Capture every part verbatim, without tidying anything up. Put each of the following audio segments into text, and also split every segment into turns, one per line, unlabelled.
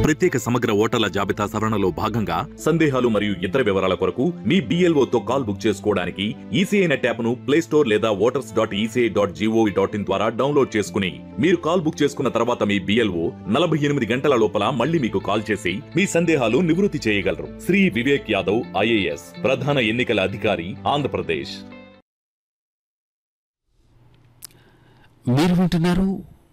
ప్రత్యేక సమగ్ర ఓటర్ల జాబితా సవరణలో భాగంగా సందేహాలు మరియు ఇతర వివరాల కొరకు మీ బిఎల్ఓ తో కాల్ బుక్ చేసుకోవడానికి ఈసీఐ నెట్ యాప్ను ప్లే స్టోర్ లేదా voters dot ECI dot GOV dot in ద్వారా డౌన్లోడ్ చేసుకుని మీరు కాల్ బుక్ చేసుకున్న తర్వాత మీ బిఎల్ఓ నలభై ఎనిమిది గంటల లోపల మళ్ళీ మీకు కాల్ చేసి మీ సందేహాలు నివృత్తి చేయగలరు. శ్రీ వివేక్ యాదవ్ ఐఏఎస్ ప్రధాన ఎన్నికల అధికారి, ఆంధ్రప్రదేశ్.
మీరు వింటున్నారు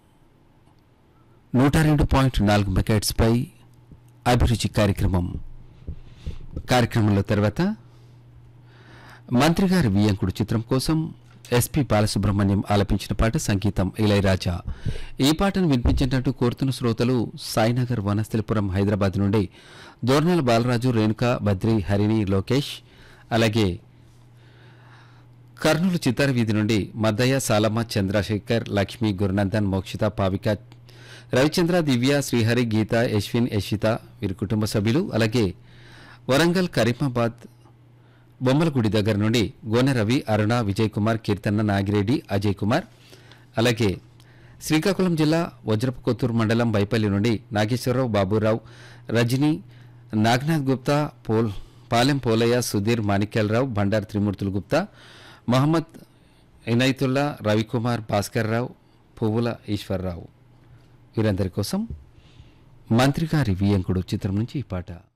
నూట రెండు పాయింట్ నాలుగు మెగాహెర్ట్జ్పై అభిరుచి కార్యక్రమం. కార్యక్రమంలో తర్వాత మంత్రి గారి వియ్యంకుడు చిత్రం కోసం ఎస్పి బాలసుబ్రహ్మణ్యం ఆలపించిన పాట, సంగీతం ఇళయరాజా. ఈ పాటను వినిపించినట్టు కోరుతున్న శ్రోతలు సాయినగర్, వనస్థలిపురం, హైదరాబాద్ నుండి దోర్నాల బాలరాజు, రేణుక, బద్రి, హరిణి, లోకేష్, అలాగే కర్నూలు చిత్తార వీధి నుండి మద్దయ్య, సాలమ్మ, చంద్రశేఖర్, లక్ష్మి, గురునందన్, మోక్షిత, పావిక, రవిచంద్ర, దివ్య, శ్రీహరి, గీత, యశ్విన్, యశిత వీరి కుటుంబ సభ్యులు. అలాగే వరంగల్, కరీమాబాద్, బొమ్మలగుడి దగ్గర నుండి గోనె రవి, అరుణ, విజయ్ కుమార్, కీర్తన్న, నాగిరెడ్డి, అజయ్ కుమార్. అలాగే శ్రీకాకుళం జిల్లా వజ్రపు కొత్తూరు మండలం బైపల్లి నుండి నాగేశ్వరరావు, బాబురావు, రజని, నాగనాథ్ గుప్తా, పోల్ పాలెం పోలయ్య, సుధీర్, మాణిక్యాలరావు, బండారు త్రిమూర్తులు గుప్తా, మహమ్మద్ ఇనైతుల్లా, రవికుమార్, భాస్కర్ రావు, పువ్వుల ఈశ్వర్రావు వీరందరి కోసం మంత్రి గారి వియ్యంకుడు చిత్రం నుంచి ఈ పాట.